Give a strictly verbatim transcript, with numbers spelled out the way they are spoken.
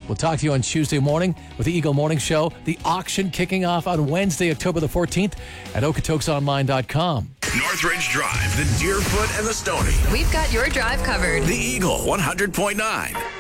We'll talk to you on Tuesday morning with the Eagle Morning Show. The auction kicking off on Wednesday, October the fourteenth at okotoks online dot com. Northridge Drive, the Deerfoot and the Stony. We've got your drive covered. The Eagle one hundred point nine.